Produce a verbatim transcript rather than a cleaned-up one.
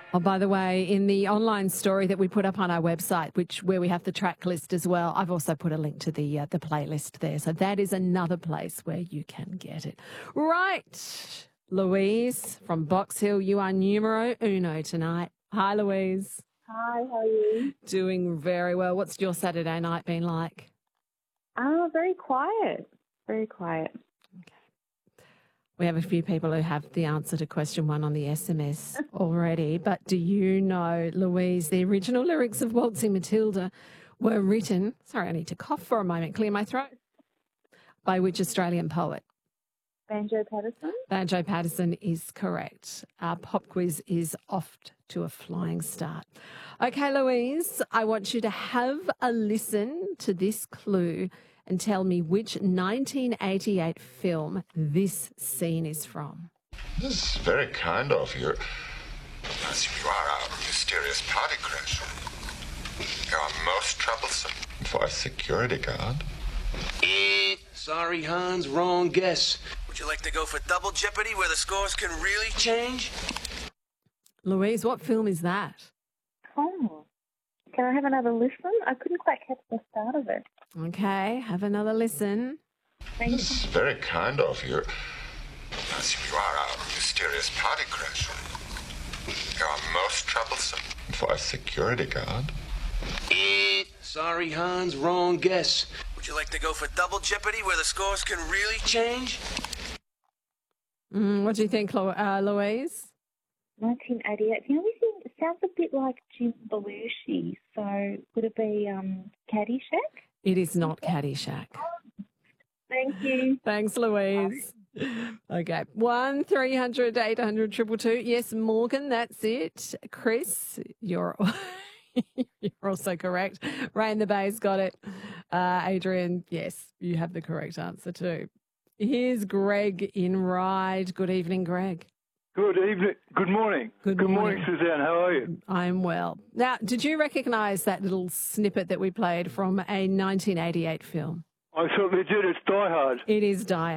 Oh, by the way, in the online story that we put up on our website, which where we have the track list as well, I've also put a link to the uh, the playlist there. So that is another place where you can get it. Right, Louise from Box Hill, you are numero uno tonight. Hi, Louise. Hi, how are you? Doing very well. What's your Saturday night been like? Ah, very quiet. Very quiet. We have a few people who have the answer to question one on the S M S already, but do you know, Louise, the original lyrics of Waltzing Matilda were written, sorry, I need to cough for a moment, clear my throat, by which Australian poet? Banjo Patterson? Banjo Patterson is correct. Our pop quiz is off to a flying start. Okay, Louise, I want you to have a listen to this clue and tell me which nineteen eighty-eight film this scene is from. This is very kind of you. I see you are a mysterious party crasher. You are most troublesome for a security guard. Eh, sorry, Hans, wrong guess. Would you like to go for double jeopardy where the scores can really change? Louise, what film is that? Oh, can I have another listen? I couldn't quite catch the start of it. Okay, have another listen. Thank This is very kind of you. I see you are a mysterious party crasher. You are most troublesome for a security guard. Eh, sorry, Hans, wrong guess. Would you like to go for double jeopardy where the scores can really change? Mm, what do you think, Lo- uh, Louise? nineteen eighty-eight. The only thing, it sounds a bit like Jim Belushi, so would it be um, Caddyshack? It is not Caddyshack. Thank you. Thanks, Louise. Okay, one three hundred eight hundred two two two. Yes, Morgan, that's it. Chris, you're you're also correct. Ray in the Bay's got it. Uh, Adrian, yes, you have the correct answer too. Here's Greg in Ryde. Good evening, Greg. Good evening. Good morning. Good Good morning. morning, Suzanne. How are you? I'm well. Now, did you recognise that little snippet that we played from a nineteen eighty-eight film? I certainly did. It's Die Hard. It is Die